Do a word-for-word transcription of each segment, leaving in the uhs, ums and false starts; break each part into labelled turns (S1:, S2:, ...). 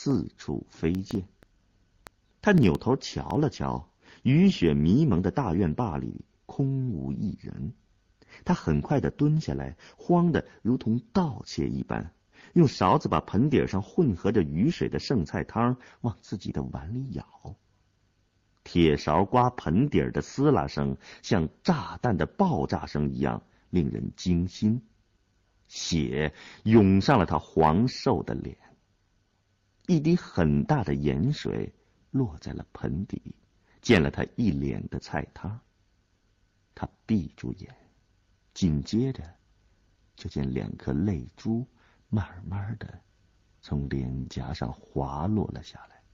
S1: 四处飞溅。他扭头瞧了瞧，雨雪迷蒙的大院坝里空无一人。他很快地蹲下来，慌得如同盗窃一般，用勺子把盆底上混合着雨水的剩菜汤往自己的碗里舀。铁勺刮盆底的撕拉声像炸弹的爆炸声一样令人惊心，血涌上了他黄瘦的脸。一滴很大的盐水落在了盆底，溅了他一脸的菜汤。他闭住眼，紧接着就见两颗泪珠慢慢的从脸颊上滑落了下来。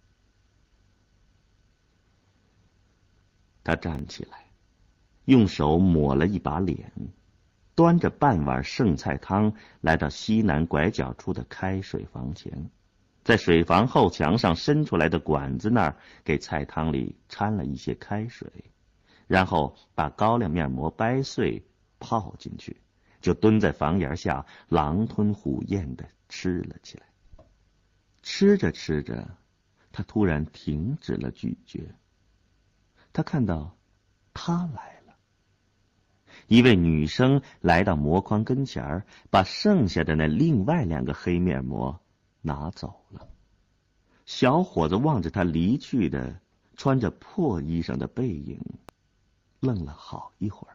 S1: 他站起来，用手抹了一把脸，端着半碗剩菜汤来到西南拐角处的开水房前，在水房后墙上伸出来的管子那儿给菜汤里掺了一些开水，然后把高粱面馍掰碎泡进去，就蹲在房檐下狼吞虎咽地吃了起来。吃着吃着，他突然停止了咀嚼。他看到他来了，一位女生来到馍筐跟前，把剩下的那另外两个黑面馍拿走了。小伙子望着他离去的穿着破衣裳的背影，愣了好一会儿。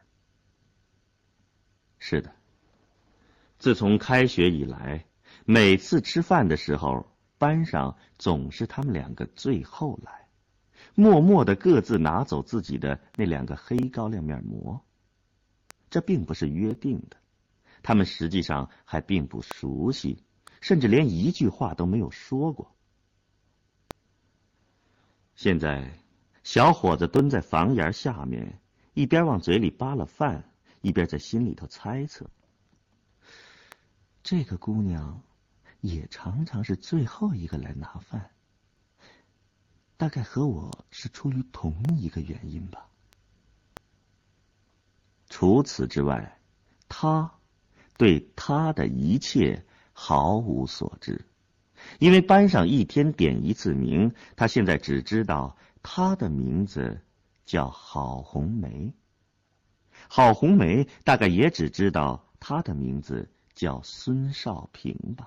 S1: 是的，自从开学以来，每次吃饭的时候，班上总是他们两个最后来，默默地各自拿走自己的那两个黑高粱面馍。这并不是约定的，他们实际上还并不熟悉，甚至连一句话都没有说过。现在小伙子蹲在房檐下面，一边往嘴里扒了饭，一边在心里头猜测，这个姑娘也常常是最后一个来拿饭，大概和我是出于同一个原因吧。除此之外，他对他的一切毫无所知，因为班上一天点一次名，他现在只知道他的名字叫郝红梅。郝红梅大概也只知道他的名字叫孙少平吧。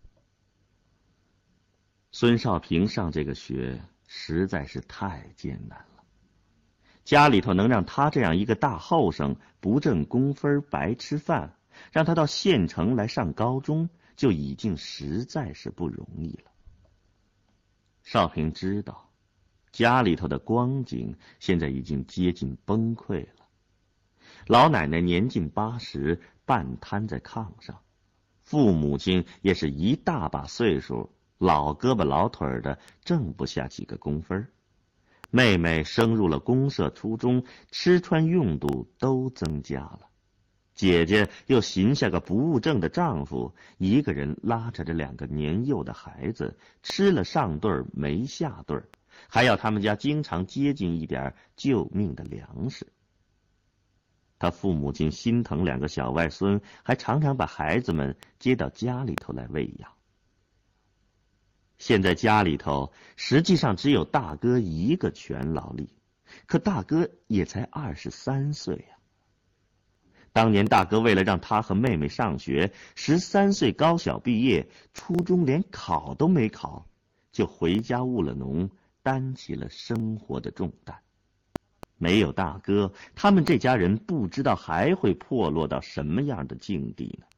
S1: 孙少平上这个学实在是太艰难了，家里头能让他这样一个大后生不挣工分白吃饭，让他到县城来上高中，就已经实在是不容易了。少平知道家里头的光景现在已经接近崩溃了。老奶奶年近八十，半瘫在炕上，父母亲也是一大把岁数，老胳膊老腿的，挣不下几个工分。妹妹升入了公社初中，吃穿用度都增加了。姐姐又寻下个不务正的丈夫，一个人拉扯着两个年幼的孩子，吃了上顿没下顿，还要他们家经常接近一点救命的粮食。他父母亲心疼两个小外孙，还常常把孩子们接到家里头来喂养。现在家里头实际上只有大哥一个全劳力，可大哥也才二十三岁呀。当年大哥为了让他和妹妹上学，十三岁高小毕业，初中连考都没考，就回家务了农，担起了生活的重担。没有大哥，他们这家人不知道还会破落到什么样的境地呢。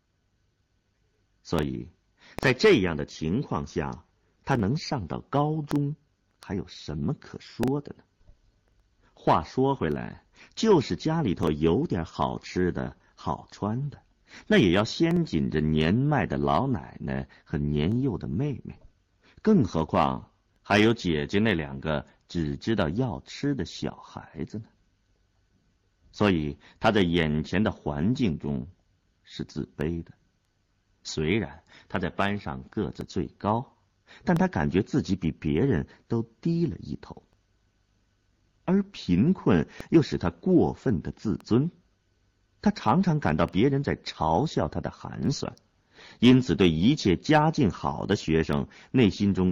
S1: 所以在这样的情况下，他能上到高中，还有什么可说的呢？话说回来，就是家里头有点好吃的好穿的，那也要先紧着年迈的老奶奶和年幼的妹妹，更何况还有姐姐那两个只知道要吃的小孩子呢。所以他在眼前的环境中是自卑的。虽然他在班上个子最高，但他感觉自己比别人都低了一头。而贫困又使他过分的自尊，他常常感到别人在嘲笑他的寒酸，因此对一切家境好的学生内心中